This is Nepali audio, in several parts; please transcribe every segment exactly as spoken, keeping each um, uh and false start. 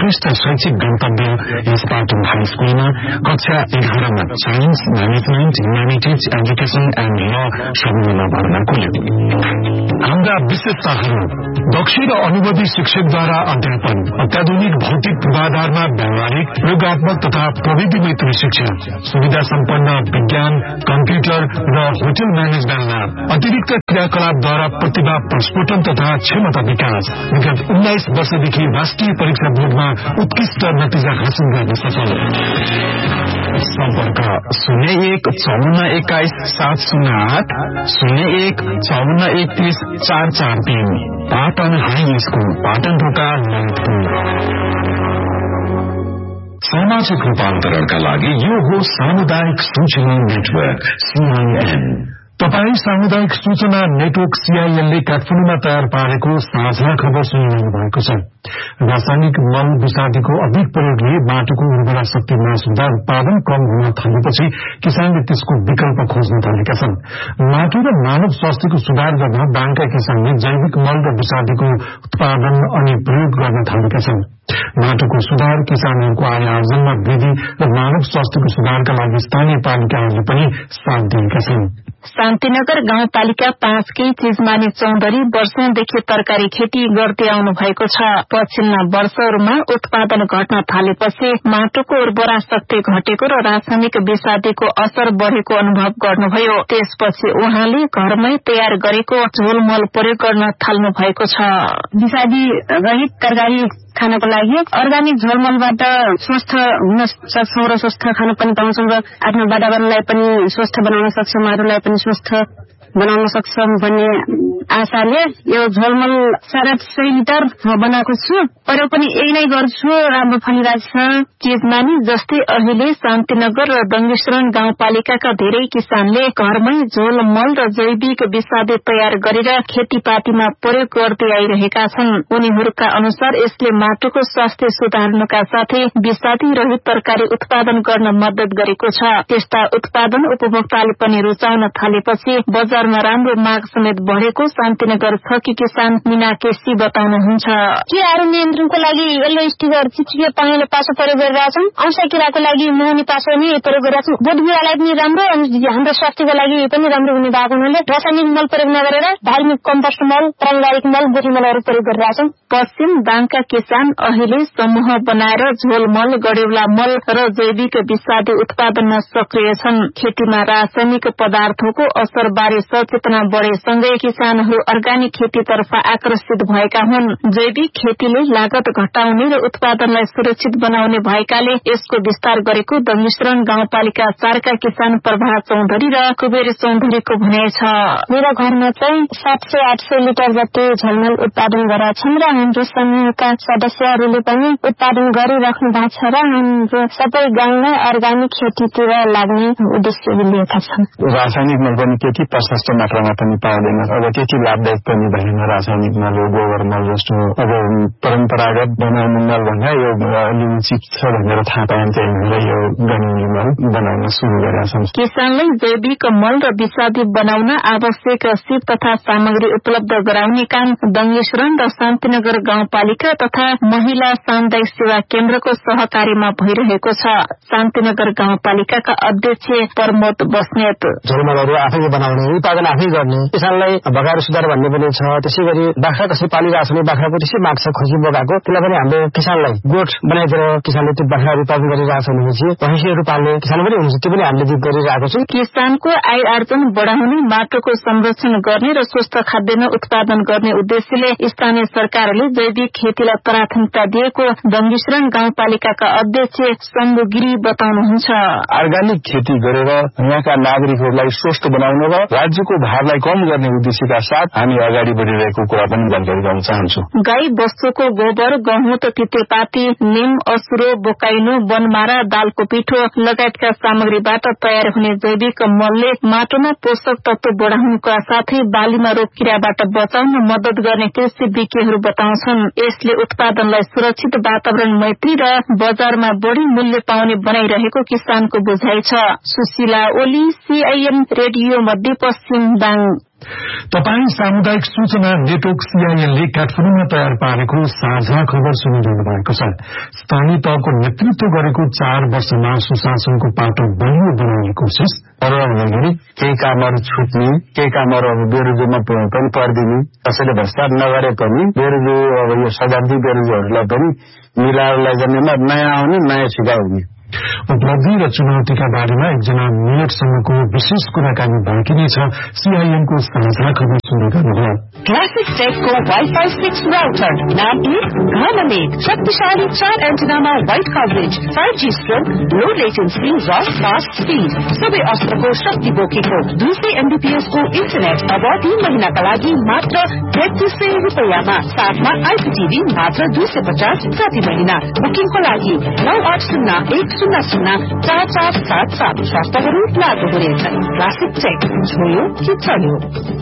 उत्कृष्ट शैक्षिक गन्तव्य यस पाटन हाई स्कूलमा कक्षा एघारमा science, management, humanities, education and ल समूहमा भर्ना खुल्यो। हाम्रा विशेषताहरू: दक्ष र अनुभवी शिक्षकद्वारा अध्यापन, अत्याधुनिक भौतिक पूर्वाधारमा व्यावहारिक, प्रयोगात्मक तथा प्रविधि मैत्री शिक्षा, सुविधा सम्पन्न विज्ञान, कम्प्युटर र होटल म्यानेजमेन्टमा अतिरिक्त क्रियाकलापद्वारा प्रतिभा प्रस्फुटन तथा क्षमता विकास। विगत उन्नाइस वर्षदेखि राष्ट्रिय परीक्षा बोर्डमा उत्कृष्ट नतिजा हासिल गर्ने सफल। सम्पर्क शून्य एक चौवन्न एक्काइस सात शून्य आठ, शून्य एक चौवन्न एकतीस चार चार तीन। पाटन हाई स्कूल, पाटन ढोका, ललितपुर। सामाजिक रूपान्तरणका लागि यो हो सामुदायिक सूचना नेटवर्क सीआईएन। तपाई सामुदायिक सूचना नेटवर्क सीआईएनले काठमाडौँमा तयार पारेको साझा खबर सुनिरहनु भएको छ। रासायनिक मल विषादीको अधिक प्रयोगले माटोको उर्वरा शक्ति नाश हुँदा उत्पादन कम हुन थालेपछि किसानले त्यसको विकल्प खोज्न थालेका छन्। माटो र मानव स्वास्थ्यको सुधार गर्न बाङका किसानले जैविक मल र विषादीको उत्पादन अनि प्रयोग गर्न थालेका छन्। माटोको सुधार, किसानहरूको आय आर्जनमा वृद्धि र मानव स्वास्थ्यको सुधारका लागि स्थानीय पालिकाहरूले पनि साथ दिएका छन्। शान्तिनगर गाउँपालिका पाँचकै चिजमानी चौधरी वर्षौंदेखि तरकारी खेती गर्दै आउनु भएको छ। पछिल्ला वर्षहरूमा उत्पादन घट्न थालेपछि माटोको उर्वरा शक्ति घटेको र रासायनिक विषादीको असर बढ़ेको अनुभव गर्नुभयो। त्यसपछि उहाँले घरमै तयार गरेको झोलमल प्रयोग गर्न थाल्नु भएको छ। विषादी रहित तरकारी खानको लागि अर्ग्यानिक झोलमलबाट स्वस्थ हुन सक्छौं र स्वस्थ खान पनि पाउँछौं र आफ्नो वातावरणलाई पनि स्वस्थ बनाउन सक्छौं, माटोलाई पनि स्वस्थ बनाउन सक्छौं भन्ने आशाले यो झोलमल साढे सय लिटर बनाएको छु। प्रयोग पनि यही नै गर्छु, राम्रो फलिरहेको छ। चिजमानी जस्तै अहिले शान्तिनगर र दङ्गेश्वरण गाउँपालिकाका धेरै किसानले घरमै झोलमल र जैविक विषादी तयार गरेर खेतीपातीमा प्रयोग गर्दै आइरहेका छन्। उनीहरूका अनुसार यसले माटोको स्वास्थ्य सुधार्नका साथै विषादी रहित तरकारी उत्पादन गर्न मद्दत गरेको छ। त्यस्ता उत्पादन उपभोक्ताले पनि रुचाउन थालेपछि बजारमा राम्रो माग समेत बढ़ेको शान्तिनगर छकी किसान मीना केसी बताउनुहुन्छ। किराहरू नियन्त्रणको लागि येल्लो स्टिकर, चिचिके पहेँलो पासो प्रयोग गरिरहेछौं। औषा किराको लागि मोहनी पासो नै प्रयोग गरिरहेछौं। बोट बिरुवालाई पनि राम्रो, हाम्रो स्वास्थ्यको लागि पनि राम्रो हुने भएको हुनाले रासायनिक मल प्रयोग नगरेर धार्मिक कम्पोस्ट मल, पारम्परिक मल, गोठी मलहरू प्रयोग गरिरहेछौं। पश्चिम बाङका किसान अहिले समूह बनाएर झोलमल, गडेउला मल र जैविक विषादी उत्पादनमा सक्रिय छन्। खेतीमा रासायनिक पदार्थको असर बारे सचेतना बढ़ेसँगै किसानहरू अर्ग्यानिक खेतीतर्फ आकर्षित भएका हुन्। जैविक खेतीले लागत घटाउने र उत्पादनलाई सुरक्षित बनाउने भएकाले यसको विस्तार गरेको दङ्गेश्वरण गाउँपालिका चारका किसान प्रभा चौधरी र कुबेर चौधरीको भनाइ छ। मेरो घरमा चाहिँ सात सय आठ सय लिटर जति झोलमल उत्पादन गरेका छन् र हाम्रो समूहका सदस्यहरूले पनि उत्पादन गरिराख्नु भएको छ र हाम्रो सबै गाउँलाई अर्ग्यानिक खेतीतिर लाग्ने उद्देश्य लिएका छन्। रासायनिक मल पनि त्यति प्रशस्त मात्रामा पनि पाउँदैन, अब त्यति लाभदायक पनि भएन रासायनिक मल, गोबर मल जस्तो। अब परम्परागत बनाउने मल भन्दा यो अलि उचित छ भनेर थाहा पाएन चाहिँ भनेर यो गनिने मल बनाउन सुरु गरेका छन्। किसानले जैविक मल र विषादी बनाउन आवश्यक सिप तथा सामग्री उपलब्ध गराउने काम दङ्गेश्वरण र शान्तिनगर गाउँपालिका तथा महिला सामुदायिक सेवा केन्द्रको सहकारीमा भइरहेको छ। शान्तिनगर गाउँपालिकाका अध्यक्ष प्रमोद बस्नेत झोलमलहरू आफै बनाउने, उत्पादन आफै गर्ने, किसानलाई भगाएर सुधार भन्ने पनि छ। त्यसै गरी बाख्रा कसै पालिरहेको छ भने बाख्राको त्यसै माग छ खोजी बोकाको, त्यसलाई पनि हामीले किसानलाई गोठ बनाइदिएर किसानले त्यो बाख्रा उत्पादन गरिरहेको छ भनेपछि भैँसीहरू पाल्ने किसान पनि हुन्छ, त्यो पनि हामीले जित गरिरहेको छौँ। किसानको आय आर्जन बढ़ाउने, माटोको संरक्षण गर्ने र स्वस्थ खाद्यान्न उत्पादन गर्ने उद्देश्यले स्थानीय सरकारले जैविक खेतीलाई प्राथमिकता दिएको दङ्गेश्वरण गाउँपालिकाका अध्यक्ष शम्भु गिरी बताउनुहुन्छ। अर्ग्यानिक खेती गरेर यहाँका नागरिकहरूलाई स्वस्थ बनाउन र राज्यको भारलाई कम गर्ने उद्देश्यका साथ हामी अगाडि बढ़िरहेको कुरा पनि जानकारी गराउन चाहन्छु। गाई बस्तुको गोबर, गहुँत, तितेपाती, निम, असुरो, बोकाइनो, बनमारा, दालको पिठो लगायतका सामग्रीबाट तयार हुने जैविक मलले माटोमा पोषक तत्व बढ़ाउनुका साथै बालीमा रोग किराबाट बचाउन मद्दत गर्ने कृषि विज्ञहरू बताउँछन्। यसले उत्पादनलाई सुरक्षित, वातावरण मैत्री र बजारमा बढ़ी मूल्य पाउने बनाइरहेको किसानको बुझाइ छ। सुशीला ओली, सीआईएन रेडियो मध्यपश्चिम बाङ। तपाई सामुदायिक सूचना नेटवर्क सीआईएनले काठमाडौँमा तयार पारेको साझा खबर सुनिरहनु भएको छ। स्थानीय तहको नेतृत्व गरेको चार वर्षमा सुशासनको पाटो बलियो बनाउने कोसिस भन्दाखेरि केही कामहरू छुट्ने, केही कामहरू बेरोजगारमा पनि पर्दिने, कसैले भ्रष्टाचार नगरे पनि बेरोजु अब यो शताब्दी बेरोजुहरूलाई पनि मिलाएर लैजानेमा नयाँ आउने, नयाँ सिकाउने उपलब्धि र चुनौतीका बारेमा एकजना मिनटसम्मको विशेष कुराकानी बाँकी नै छ। सीआईएनको साझा खबर सुन्दै गर्नुभयो। क्लासिक टेकको वाइफाई सिक्स राउटर नाम एक घाम एक शक्तिशाली चार एन्टेनामा wide coverage, five G stroke, लो लेटेन्सी र फास्ट स्पिड, सबै अस्त्रको शक्ति बोकेको दुई सय एमबीपीएसको इन्टरनेट अब तीन महिनाका लागि मात्र तेत्तीस सय रुपियाँमा, साथमा आइपीटीभी मात्र दुई सय पचास प्रति महिना। बुकिङको लागि नौ आठ शून्य एक शून्य शून्य चार चार सात सात शर्तहरू लागू हुनेछन्। क्लासिक टेक छोयो कि चल्यो।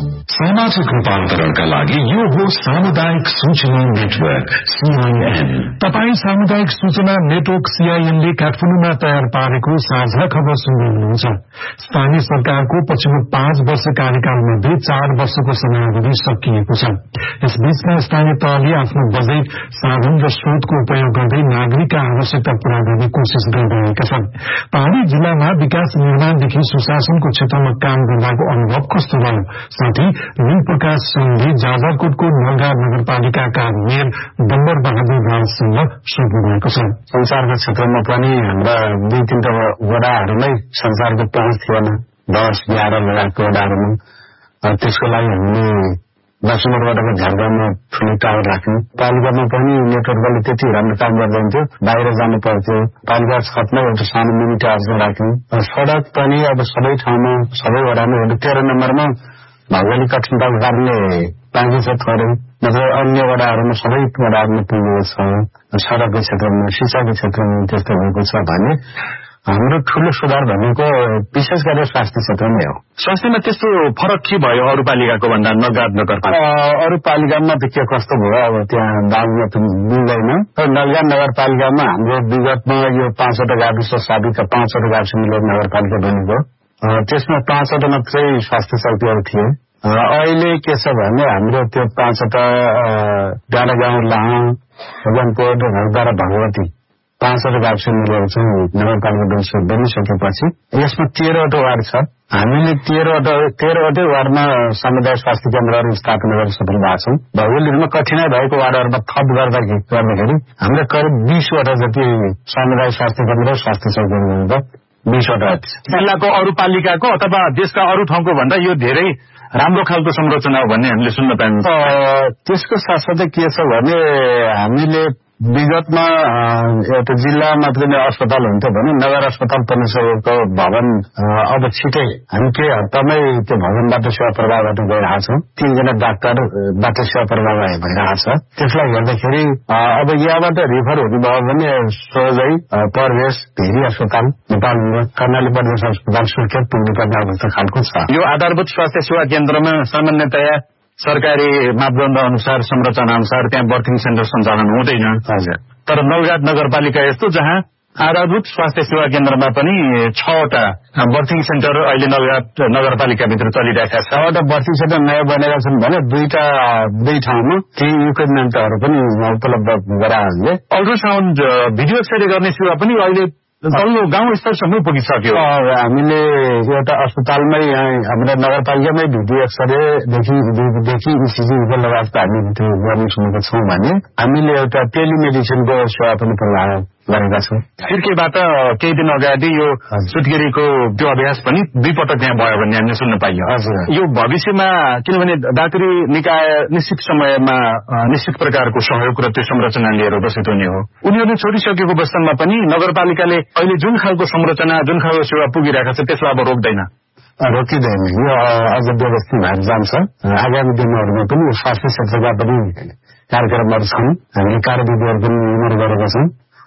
सामाजिक रूपान्तरणका लागि यो हो सामुदायिक सूचना नेटवर्क सीआईएन। तपाई सामुदायिक सूचना नेटवर्क सीआईएनले काठमाडौँमा तयार पारेको साझा खबर सुन्दै हुनुहुन्छ। स्थानीय सरकारको पछिल्लो पाँच वर्ष कार्यकालमध्ये चार वर्षको समयावधि सकिएको छ। यसबीचमा स्थानीय तहले आफ्नो बजेट, साधन र स्रोतको उपयोग गर्दै नागरिकका आवश्यकता पूरा गर्ने कोसिस गरिरहेका छन्। पहाड़ी जिल्लामा विकास निर्माणदेखि सुशासनको क्षेत्रमा काम गर्दाको अनुभव कस्तो रह्यो? साथै नील प्रकाश सिंहले जाजरकोटको नलगा नगरपालिकाका मेयर डम्बर बहादुर राजसँग सोध्नु भएको छ। संसारको क्षेत्रमा पनि हाम्रा दुई तीनटा वडाहरूमै संसारको पहुँच थिएन। दस एघार लगायतको वडाहरूमा त्यसको लागि हामीले दस नम्बरबाटको झारगाउँमा ठुलो टावर राख्यौं। पालिकामा पनि नेटवर्कले त्यति राम्रो काम गर्दैन्थ्यो, बाहिर जानु पर्थ्यो। पालिका छतमा एउटा सानो मिनी टावर राख्यौं। सड़क पनि अब सबै ठाउँमा सबै वडामा तेह्र नम्बरमा भौगोलिक कठिनताको कारणले पाइन्छ थोरै, नत्र अन्य वडाहरूमा सबै वडाहरूमा पुगेको छ। सड़कको क्षेत्रमा, शिक्षाको क्षेत्रमा त्यस्तो भएको छ भने हाम्रो ठूलो सुधार भनेको विशेष गरेर स्वास्थ्य क्षेत्रमै हो। स्वास्थ्यमा त्यस्तो फरक के भयो अरू पालिकाको भन्दा? नलगाद नगरपालिका अरू पालिकामा त के कस्तो भयो अब त्यहाँ दाजुमा त मिल्दैन। नलगाद नगरपालिकामा हाम्रो विगतमा यो पाँचवटा गाविस साबिक पाँचवटा गाविस मिलेर नगरपालिका बनेको, त्यसमा पाँचवटा मात्रै स्वास्थ्य चौकीहरू थिए। अहिले के छ भने हाम्रो त्यो पाँचवटा डाँडा गाउँ, लाहा, भगवानकोट, हरदा र भगवती पाँचवटा गाविस मिलेर चाहिँ नगरपालिका बनिसकेपछि यसमा तेह्रवटा वार्ड छ। हामीले तेह्रवटा तेह्रवटै वार्डमा सामुदायिक स्वास्थ्य केन्द्रहरू स्थापना गर्न सफल भएको छौं। भौगोलिकमा कठिनाई भएको वार्डहरूमा थप गर्दाखेरि हाम्रो करिब बीसवटा जति सामुदायिक स्वास्थ्य केन्द्र, स्वास्थ्य चौकीहरू बीसवटा जिल्लाको अरू पालिकाको अथवा देशका अरू ठाउँको भन्दा यो धेरै राम्रो खालको संरचना हो भन्ने हामीले सुन्न पाइन्छ। त्यसको साथसाथै के छ भने हामीले विगतमा एउटा जिल्ला मात्रै नै अस्पताल हुन्थ्यो भने नगर अस्पताल परिसरको भवन अब छिटै हामी केही हप्तामै त्यो भवनबाट सेवा प्रवाहबाट गइरहेको छौँ। तीनजना डाक्टरबाट सेवा प्रवाह भइरहेको छ। त्यसलाई हेर्दाखेरि अब यहाँबाट रिफर हुनुभयो भने सोझै प्रवेश भेरी अस्पताल नेपालमा कर्णाली प्रदेश अस्पताल सुर्खेत पुग्नुपर्ने अवस्था खालको छ। यो आधारभूत स्वास्थ्य सेवा केन्द्रमा सामान्यतया सरकारी मापदण्ड अनुसार, संरचना अनुसार त्यहाँ बर्थिङ सेन्टर सञ्चालन हुँदैन। हजुर। तर नलगाद नगरपालिका यस्तो जहाँ आधारभूत स्वास्थ्य सेवा केन्द्रमा पनि छवटा बर्थिङ सेन्टर अहिले नलगाद नगरपालिकाभित्र चलिरहेका छ। छवटा बर्थिङ सेन्टर नयाँ बनेका छन् भने दुईटा दुई ठाउँमा केही इक्विपमेन्टहरू पनि उपलब्ध गराए। अल्ट्रासाउन्ड भिडियो एक्सरे गर्ने सेवा पनि अहिले तल्लो गाउँ स्तरसम्म पुगिसक्यो। हामीले एउटा अस्पतालमै हाम्रो नगरपालिकामै भिडियो एक्सरेदेखि देखि इसिजी लगायतको हामी त्यो गर्न सुनेका छौँ भने हामीले एउटा टेलिमेडिसिनको सेवा पनि प्रदान गरेका छौँ। सिर्केबाट केही दिन अगाडि यो सुत्केरीको त्यो अभ्यास पनि दुई पटक त्यहाँ भयो भन्ने हामीले सुन्न पाइयो। हजुर। यो भविष्यमा किनभने दात्री निकाय निश्चित समयमा निश्चित प्रकारको सहयोग र त्यो संरचना लिएर उपस्थित हुने हो। उनीहरूले छोडिसकेको अवस्थामा पनि नगरपालिकाले अहिले जुन खालको संरचना, जुन खालको सेवा पुगिरहेको छ त्यसलाई अब रोक्दैन, रोकिँदैन। यो अझ व्यवस्थित भएर जान्छ। आगामी दिनहरूमा पनि स्वास्थ्य क्षेत्रका पनि कार्यक्रमहरू छन्। हामीले कार्यविधिहरू पनि निर्माण गरेका छौँ।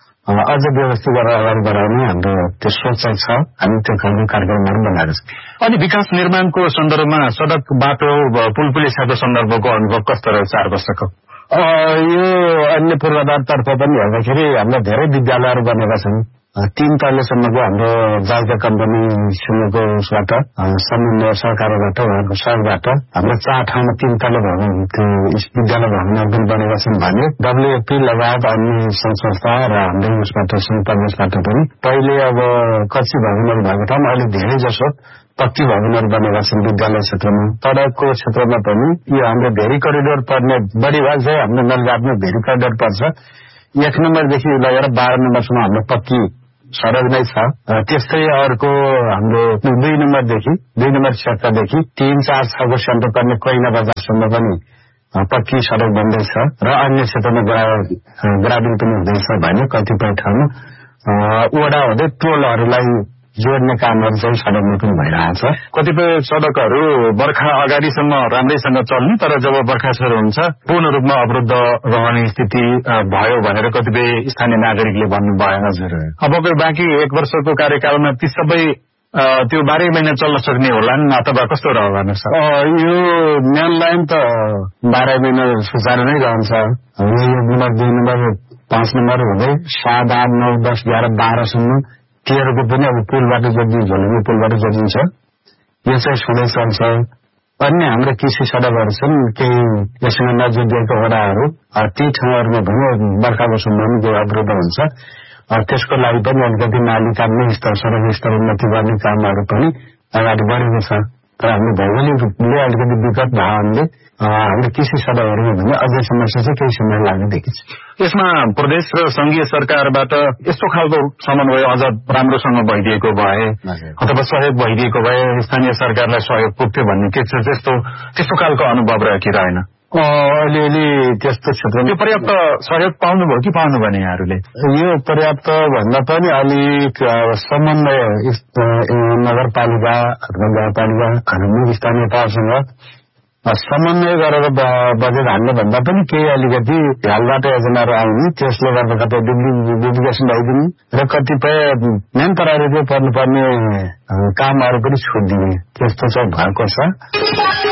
अझ व्यवस्थित गरेर अगाडि बढाउने हाम्रो त्यो सोच छ। हामी त्यो खालको कार्यक्रमहरू बनाएको छौँ। अनि विकास निर्माणको सन्दर्भमा सड़क, बाटो, पुल पुलिसाको सन्दर्भको अनुभव कस्तो रह्यो चार वर्षको? यो अन्य पूर्वाधारतर्फ पनि हेर्दाखेरि हामीलाई धेरै विद्यालयहरू बनेका छन्। तीन तहलेसम्मको हाम्रो जायका कम्पनीसँगको उसबाट समन्वय सरकारबाट उहाँहरूको सहयोगबाट हाम्रो चार ठाउँमा तीन तले भवन त्यो विद्यालय भवनहरू पनि बनेका छन् भने डब्ल्युएफपी लगायत अन्य संस्था र हाम्रो उसबाट सङ्घबाट पनि पहिले अब कच्ची भवनहरू भएको ठाउँमा अहिले धेरै जसो पक्की भवनहरू बनेका छन् विद्यालय क्षेत्रमा। सडकको क्षेत्रमा पनि यो हाम्रो भेरी करिडोर पर्ने बढी भाग चाहिँ हाम्रो नलगाटमा भेरी करिडोर पर्छ। एक नम्बरदेखि लगेर बाह्र नम्बरसम्म हाम्रो पक्की सडक नै छ। त्यस्तै अर्को हाम्रो दुई नम्बरदेखि दुई नम्बर क्षेत्रदेखि तीन चार छको सेन्टर पर्ने कोइला बजारसम्म पनि पक्की सडक बन्दैछ र अन्य क्षेत्रमा ग्राबिङ पनि हुँदैछ भने कतिपय ठाउँमा वडा हुँदै टोलहरूलाई जोड्ने कामहरू चाहिँ सडकमा पनि भइरहेछ। कतिपय सडकहरू बर्खा अगाडिसम्म राम्रैसँग चल्ने तर जब बर्खा सुरु हुन्छ पूर्ण रूपमा अवरुद्ध रहने स्थिति भयो भनेर कतिपय स्थानीय नागरिकले भन्नुभयो। हजुर, अबको बाँकी एक वर्षको कार्यकालमा ती सबै त्यो बाह्रै महिना चल्न सक्ने होलान् अथवा कस्तो रहन्छ? यो मेन लाइन त बाह्र महिना सुचारू नै रहन्छ। एक नम्बर दुई नम्बर पाँच नम्बर हुँदै सात आठ नौ दस एघार बाह्रसम्म तेह्रको पनि अब पुलबाट जोडिन्छ, झोलुङ्गे पुलबाट जोडिन्छ। यो चाहिँ सधैँ चल्छ। अन्य हाम्रो कृषि सडकहरू छन् केही यससँग नजोडिएका वडाहरू ती ठाउँहरूमा भने बर्खाको समयमा जो अवरुद्ध हुन्छ त्यसको लागि पनि अलिकति नाली काट्ने स्तर सडक स्तर उन्नति गर्ने कामहरू पनि अगाडि बढेको छ। तर हाम्रो भौगोलिक रूपले अलिकति विकट भावले हाम्रो कृषि सडकहरूमा भने अझै समस्या चाहिँ केही समय लाग्ने देखिन्छ। यसमा प्रदेश र संघीय सरकारबाट यस्तो खालको समन्वय अझ राम्रोसँग भइदिएको भए अथवा सहयोग भइदिएको भए स्थानीय सरकारलाई सहयोग पुग्थ्यो भन्ने के छ त्यस्तो त्यस्तो खालको अनुभव रह्यो कि रहेन? अलिअलि त्यस्तो क्षेत्रमा पर्याप्त सहयोग पाउनुभयो कि पाउनु भने यहाँहरूले? यो पर्याप्त भन्दा पनि अलिक समन्वय नगरपालिका अथवा गाउँपालिका स्थानीय तहसँग समन्वय गरेर बजेट हाल्ने भन्दा पनि केही अलिकति हालबाट योजनाहरू आउने त्यसले गर्दा कतै डुप्लिकेसन भइदिने र कतिपय मेन प्रायोरिटी पर्नुपर्ने कामहरू पनि छुट दिने त्यस्तो चाहिँ भएको छ।